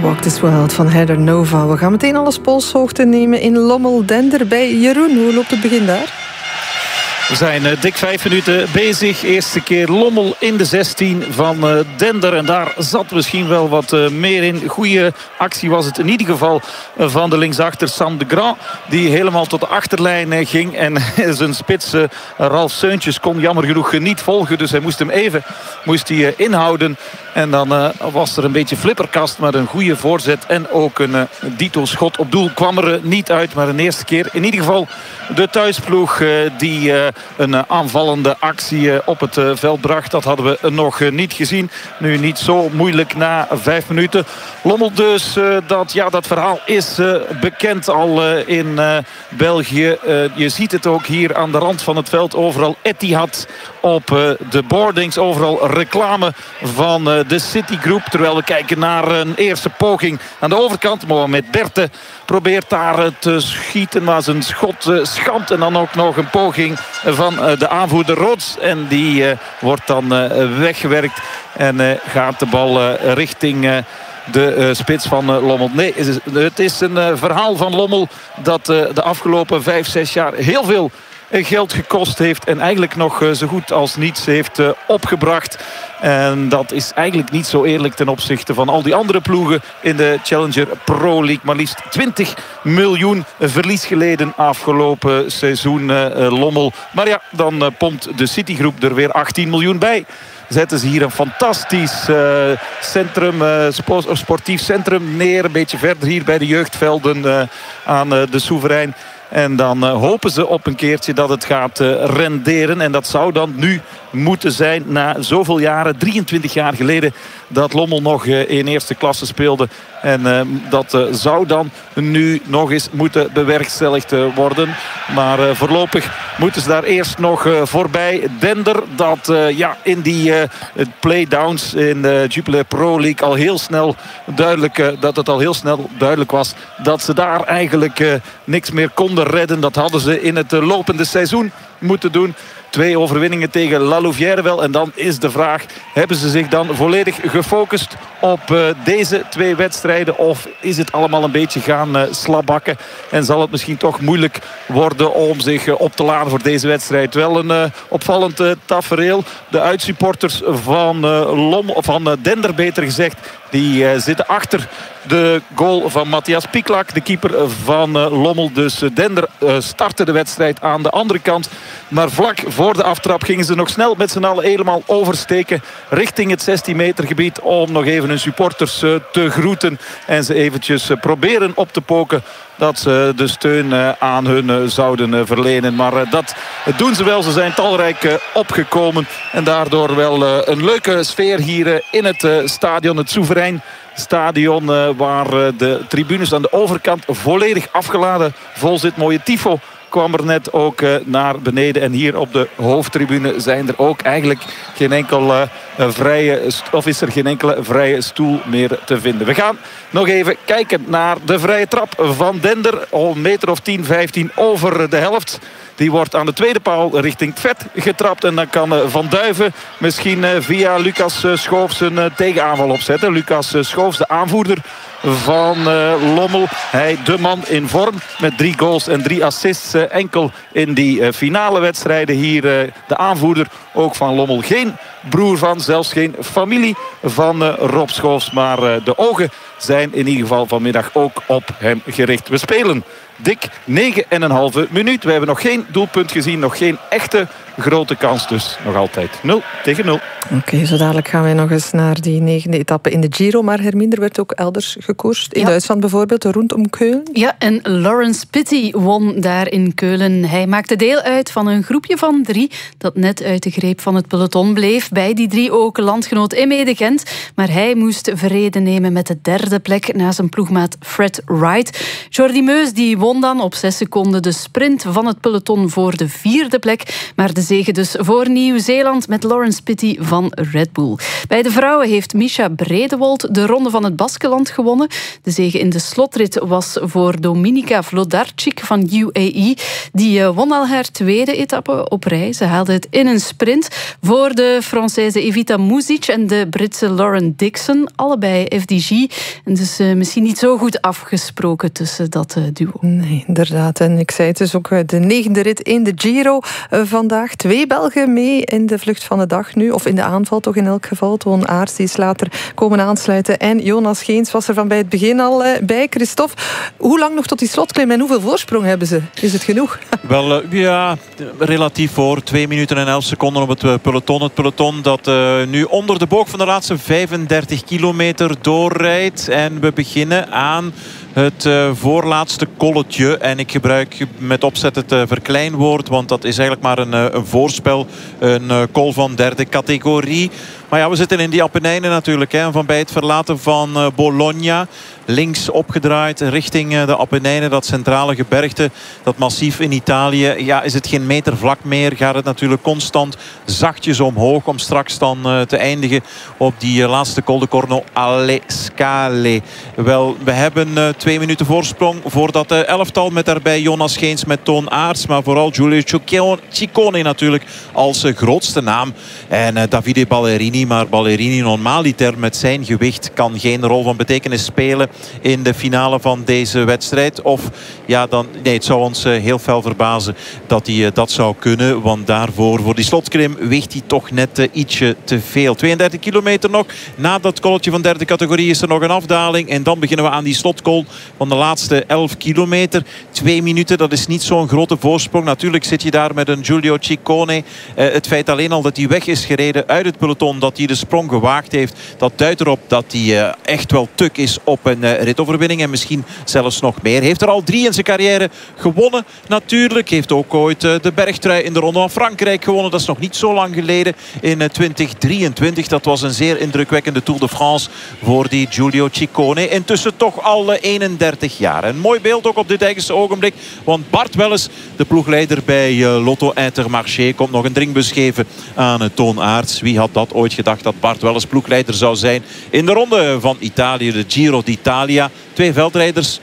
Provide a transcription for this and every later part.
Walk This World van Heather Nova. We gaan meteen alles polshoogte nemen in Lommel-Dender bij Jeroen. Hoe loopt het begin daar? We zijn dik 5 minuten bezig. Eerste keer Lommel in de 16 van Dender. En daar zat misschien wel wat meer in. Goede actie was het in ieder geval van de linksachter Sam de Grand. Die helemaal tot de achterlijn ging. En zijn spits Ralf Seuntjes kon jammer genoeg niet volgen. Dus hij moest hem even inhouden. En dan was er een beetje flipperkast. Maar een goede voorzet en ook een Dito-schot op doel kwam er niet uit. Maar een eerste keer in ieder geval de thuisploeg die een aanvallende actie op het veld bracht. Dat hadden we nog niet gezien. Nu niet zo moeilijk na 5 minuten. Lommel dus, dat verhaal is bekend al in België. Je ziet het ook hier aan de rand van het veld. Overal Etihad op de boardings. Overal reclame van de Citigroup. Terwijl we kijken naar een eerste poging aan de overkant. Mohamed Berte probeert daar te schieten. Maar zijn schot schampt. En dan ook nog een poging van de aanvoerder Roods. En die wordt dan weggewerkt. En gaat de bal richting de spits van Lommel. Nee, het is een verhaal van Lommel dat de afgelopen 5-6 jaar heel veel geld gekost heeft. En eigenlijk nog zo goed als niets heeft opgebracht. En dat is eigenlijk niet zo eerlijk ten opzichte van al die andere ploegen in de Challenger Pro League. Maar liefst 20 miljoen verlies geleden afgelopen seizoen Lommel. Maar ja, dan pompt de Citigroup er weer 18 miljoen bij. Zetten ze hier een fantastisch centrum, sportief centrum neer. Een beetje verder hier bij de jeugdvelden aan de Soeverein. En dan hopen ze op een keertje dat het gaat renderen. En dat zou dan nu moeten zijn na zoveel jaren. 23 jaar geleden dat Lommel nog in eerste klasse speelde. En dat zou dan nu nog eens moeten bewerkstelligd worden. Maar voorlopig moeten ze daar eerst nog voorbij. Dender dat in die playdowns in de Jupiler Pro League al heel snel duidelijk was dat ze daar eigenlijk niks meer konden redden. Dat hadden ze in het lopende seizoen moeten doen. 2 overwinningen tegen La Louvière wel. En dan is de vraag, hebben ze zich dan volledig gefocust op deze 2 wedstrijden? Of is het allemaal een beetje gaan slabbakken? En zal het misschien toch moeilijk worden om zich op te laden voor deze wedstrijd? Wel een opvallend tafereel. De uitsupporters van Dender beter gezegd, die zitten achter de goal van Matthias Piklak, de keeper van Lommel. Dus Dender startte de wedstrijd aan de andere kant. Maar vlak voor de aftrap gingen ze nog snel met z'n allen helemaal oversteken richting het 16 meter gebied om nog even hun supporters te groeten. En ze eventjes proberen op te poken dat ze de steun aan hun zouden verlenen. Maar dat doen ze wel. Ze zijn talrijk opgekomen. En daardoor wel een leuke sfeer hier in het stadion. Het Soeverein stadion waar de tribunes aan de overkant volledig afgeladen vol zit. Mooie tifo kwam er net ook naar beneden. En hier op de hoofdtribune zijn er ook eigenlijk geen enkele vrije stoel meer te vinden. We gaan nog even kijken naar de vrije trap van Dender. Een meter of 10, 15 over de helft. Die wordt aan de tweede paal richting het vet getrapt. En dan kan Van Duiven misschien via Lucas Schoofs een tegenaanval opzetten. Lucas Schoofs, de aanvoerder van Lommel. Hij de man in vorm met 3 goals en 3 assists. Enkel in die finale wedstrijden hier de aanvoerder ook van Lommel. Geen broer van, zelfs geen familie van Rob Schoofs. Maar de ogen zijn in ieder geval vanmiddag ook op hem gericht. We spelen dik 9,5 minuut. We hebben nog geen doelpunt gezien. Nog geen echte grote kans. Dus nog altijd 0-0. Oké, zo dadelijk gaan wij nog eens naar die 9e etappe in de Giro. Maar Hermine, er werd ook elders gekoerst. In Duitsland bijvoorbeeld, rondom Keulen. Ja, en Lawrence Pitty won daar in Keulen. Hij maakte deel uit van een groepje van 3 dat net uit de greep van het peloton bleef. Bij die 3 ook landgenoot Emme de Gent. Maar hij moest vrede nemen met de 3e plek na zijn ploegmaat Fred Wright. Jordi Meus die won dan op 6 seconden de sprint van het peloton voor de 4e plek. Maar de zege dus voor Nieuw-Zeeland met Lawrence Pitty van Red Bull. Bij de vrouwen heeft Mischa Bredewold de Ronde van het Baskeland gewonnen. De zege in de slotrit was voor Dominika Vlodarczyk van UAE. Die won al haar tweede etappe op rij. Ze haalde het in een sprint voor de Française Evita Muzic en de Britse Lauren Dixon. Allebei FDG. En dus misschien niet zo goed afgesproken tussen dat duo. Nee, inderdaad. En ik zei het dus ook, de 9e rit in de Giro vandaag. 2 Belgen mee in de vlucht van de dag nu. Of in de aanval toch in elk geval. Toon Aerts die is later komen aansluiten. En Jonas Geens was er van bij het begin al bij. Christophe, hoe lang nog tot die slotklim en hoeveel voorsprong hebben ze? Is het genoeg? Wel, ja, relatief voor. 2 minuten en 11 seconden op het peloton. Het peloton dat nu onder de boog van de laatste 35 kilometer doorrijdt. En we beginnen aan het voorlaatste kolletje. En ik gebruik met opzet het verkleinwoord, want dat is eigenlijk maar een voorspel. Een col van derde categorie. Maar ja, we zitten in die Appenijnen natuurlijk. Hè. Van bij het verlaten van Bologna. Links opgedraaid richting de Appenijnen. Dat centrale gebergte. Dat massief in Italië. Ja, is het geen meter vlak meer. Gaat het natuurlijk constant zachtjes omhoog. Om straks dan te eindigen op die laatste Col de Corno alle Scale. Wel, we hebben 2 minuten voorsprong voor dat elftal. Met daarbij Jonas Geens met Toon Aerts. Maar vooral Giulio Ciccone natuurlijk als grootste naam. En Davide Ballerini. Maar Ballerini normaliter met zijn gewicht kan geen rol van betekenis spelen in de finale van deze wedstrijd. Of ja, dan, nee, het zou ons heel fel verbazen dat hij dat zou kunnen. Want daarvoor, voor die slotklim, weegt hij toch net ietsje te veel. 32 kilometer nog. Na dat kolletje van derde categorie is er nog een afdaling. En dan beginnen we aan die slotkol van de laatste 11 kilometer. 2 minuten, dat is niet zo'n grote voorsprong. Natuurlijk zit je daar met een Giulio Ciccone. Het feit alleen al dat hij weg is gereden uit het peloton, dat hij de sprong gewaagd heeft, dat duidt erop dat hij echt wel tuk is op een ritoverwinning. En misschien zelfs nog meer. Heeft er al 3 in zijn carrière gewonnen natuurlijk. Heeft ook ooit de bergtrui in de Ronde van Frankrijk gewonnen. Dat is nog niet zo lang geleden. In 2023. Dat was een zeer indrukwekkende Tour de France voor die Giulio Ciccone. Intussen toch al 31 jaar. Een mooi beeld ook op dit eigenste ogenblik. Want Bart Welles, de ploegleider bij Lotto Intermarché, komt nog een drinkbus geven aan Toon Aerts. Wie had dat ooit gedacht dat Bart Welles ploegleider zou zijn in de Ronde van Italië, de Giro d'Italia. 2 veldrijders,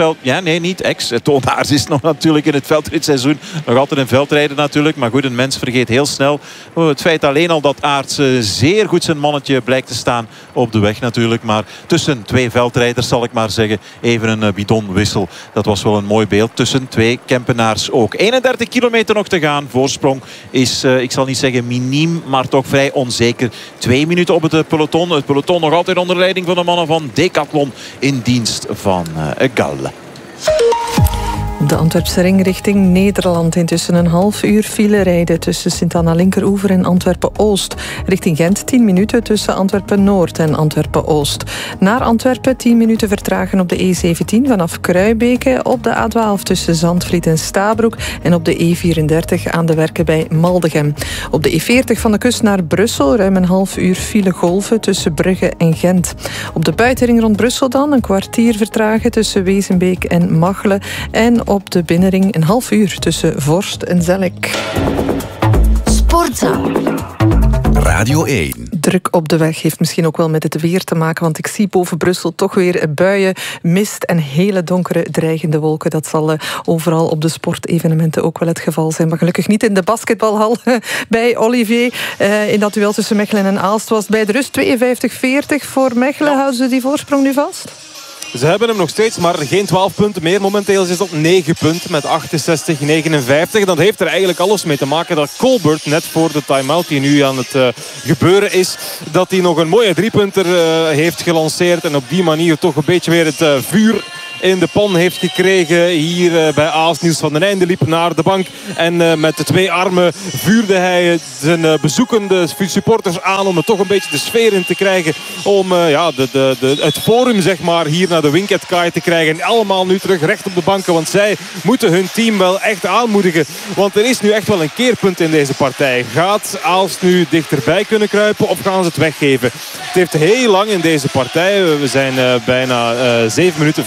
niet ex. Toon Aerts is nog natuurlijk in het veldritseizoen nog altijd een veldrijder natuurlijk. Maar goed, een mens vergeet heel snel. Het feit alleen al dat Aerts zeer goed zijn mannetje blijkt te staan op de weg natuurlijk. Maar tussen 2 veldrijders zal ik maar zeggen, even een bidonwissel. Dat was wel een mooi beeld tussen 2 Kempenaars ook. 31 kilometer nog te gaan. Voorsprong is, ik zal niet zeggen miniem, maar toch vrij onzeker. 2 minuten op het peloton. Het peloton nog altijd onder leiding van de mannen van Decathlon in dienst van Gal. De Antwerpse ring richting Nederland. Intussen een half uur file rijden tussen Sint-Anna Linkeroever en Antwerpen-Oost. Richting Gent 10 minuten tussen Antwerpen-Noord en Antwerpen-Oost. Naar Antwerpen 10 minuten vertragen op de E17 vanaf Kruibeke. Op de A12 tussen Zandvliet en Stabroek. En op de E34 aan de werken bij Maldegem. Op de E40 van de kust naar Brussel ruim een half uur file golven tussen Brugge en Gent. Op de buitenring rond Brussel dan een kwartier vertragen tussen Wezenbeek en Machelen. En op de binnenring een half uur tussen Vorst en Zellik. Sportza. Radio 1. Druk op de weg heeft misschien ook wel met het weer te maken, want ik zie boven Brussel toch weer buien, mist en hele donkere dreigende wolken. Dat zal overal op de sportevenementen ook wel het geval zijn. Maar gelukkig niet in de basketbalhal bij Olivier. In dat duel tussen Mechelen en Aalst was bij de rust 52-40 voor Mechelen. Houden ze die voorsprong nu vast? Ze hebben hem nog steeds, maar geen 12 punten meer. Momenteel is het op 9 punten met 68-59. Dat heeft er eigenlijk alles mee te maken dat Colbert net voor de time-out die nu aan het gebeuren is, dat hij nog een mooie 3-punter heeft gelanceerd. En op die manier toch een beetje weer het vuur in de pan heeft gekregen hier bij Aalst. Niels van den Einde liep naar de bank en met de 2 armen vuurde hij zijn bezoekende supporters aan om er toch een beetje de sfeer in te krijgen, om het forum zeg maar hier naar de Winket-kaai te krijgen. En allemaal nu terug recht op de banken, want zij moeten hun team wel echt aanmoedigen, want er is nu echt wel een keerpunt in deze partij. Gaat Aalst nu dichterbij kunnen kruipen of gaan ze het weggeven? Het heeft heel lang in deze partij, we zijn bijna 7 minuten ver in het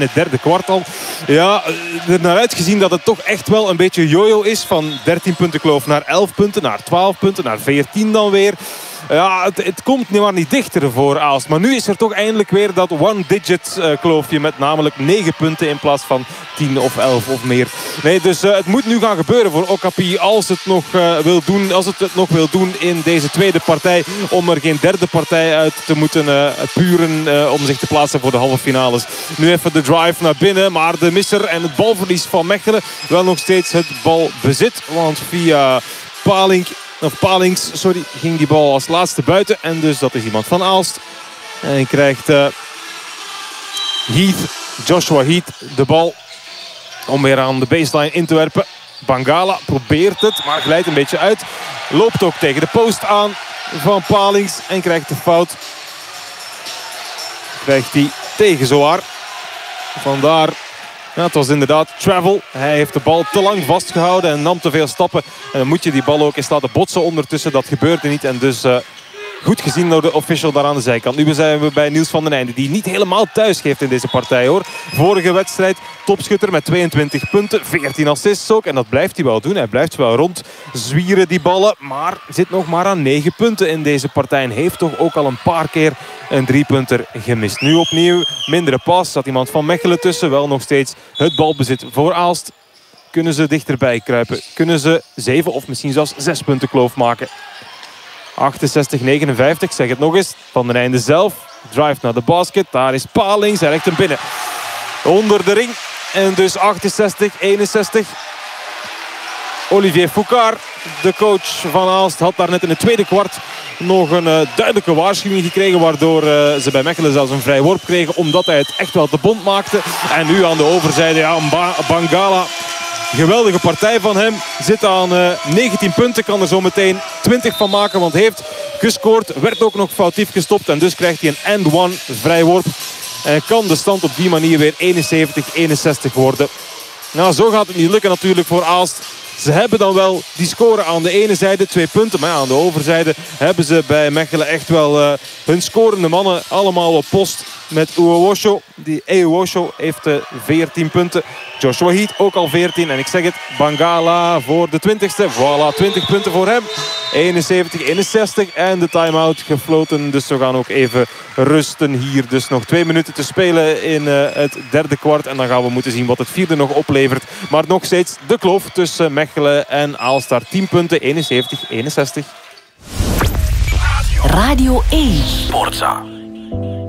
het derde kwart al. Ja, er naar uitgezien dat het toch echt wel een beetje jojo is. Van 13 punten kloof naar 11 punten, naar 12 punten, naar 14 dan weer. Ja, het komt nu maar niet dichter voor Aalst. Maar nu is er toch eindelijk weer dat one-digit kloofje met namelijk 9 punten in plaats van 10 of 11 of meer. Nee, dus het moet nu gaan gebeuren voor Okapi als het het nog wil doen in deze tweede partij. Om er geen derde partij uit te moeten puren om zich te plaatsen voor de halve finales. Nu even de drive naar binnen, maar de misser en het balverlies van Mechelen wel nog steeds het balbezit. Want via Palings ging die bal als laatste buiten. En dus dat is iemand van Aalst. En krijgt Joshua Heath de bal om weer aan de baseline in te werpen. Bangala probeert het, maar glijdt een beetje uit. Loopt ook tegen de post aan van Palings en krijgt de fout. Krijgt hij tegen Zoar. Vandaar... Ja, het was inderdaad travel. Hij heeft de bal te lang vastgehouden en nam te veel stappen. En dan moet je die bal ook eens laten botsen ondertussen. Dat gebeurde niet en dus goed gezien door de official daar aan de zijkant. Nu zijn we bij Niels van den Einde, die niet helemaal thuis geeft in deze partij, hoor. Vorige wedstrijd topschutter met 22 punten, 14 assists ook. En dat blijft hij wel doen. Hij blijft wel rond zwieren die ballen, maar zit nog maar aan 9 punten in deze partij. En heeft toch ook al een paar keer een 3-punter gemist. Nu opnieuw mindere pas. Zat iemand van Mechelen tussen. Wel nog steeds het balbezit voor Aalst. Kunnen ze dichterbij kruipen? Kunnen ze 7 of misschien zelfs 6 punten kloof maken? 68-59, zeg het nog eens. Van den Einde zelf. Drive naar de basket. Daar is Palings. Hij legt hem binnen. Onder de ring. En dus 68-61. Olivier Foucault, de coach van Aalst, had daar net in het tweede kwart nog een duidelijke waarschuwing gekregen. Waardoor ze bij Mechelen zelfs een vrij worp kregen. Omdat hij het echt wel te bond maakte. En nu aan de overzijde, ja, Bangala. Geweldige partij van hem. Zit aan 19 punten. Kan er zo meteen 20 van maken. Want heeft gescoord. Werd ook nog foutief gestopt. En dus krijgt hij een and-one vrijworp. En kan de stand op die manier weer 71-61 worden. Nou, zo gaat het niet lukken natuurlijk voor Aalst. Ze hebben dan wel die scoren aan de ene zijde, 2 punten. Maar aan de overzijde hebben ze bij Mechelen echt wel hun scorende mannen allemaal op post. Met Uwosho. Die Uwosho heeft 14 punten. Joshua Heath ook al 14. En ik zeg het, Bangala voor de 20ste. Voilà, 20 punten voor hem. 71-61. En de time-out gefloten. Dus we gaan ook even rusten hier. Dus nog 2 minuten te spelen in het derde kwart. En dan gaan we moeten zien wat het vierde nog oplevert. Maar nog steeds de kloof tussen Mechelen en Aalst. 10 punten, 71-61. Radio 1. Sportza.